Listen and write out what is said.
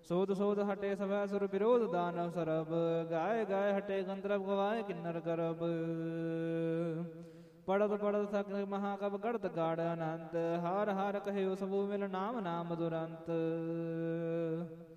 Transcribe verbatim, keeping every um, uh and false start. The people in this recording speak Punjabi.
ਸੋਧ ਸੋਧ ਹਟੇ ਸਭੈ ਸੁਰ ਵਿਰੋਧ ਦਾਨਵ ਸਰਬ। ਗਾਏ ਗਾਏ ਹਟੇ ਗੰਧਰਵ ਗਵਾਏ ਕਿੰਨਰ ਗਰਬ। ਪੜਤ ਪੜਤ ਥਕ ਮਹਾਕਵ ਗੜਤ ਗਾੜ ਅਨੰਤ। ਹਾਰ ਹਾਰ ਕਹਿਓ ਸਭੂ ਮਿਲ ਨਾਮ ਨਾਮ ਦੁਰੰਤ।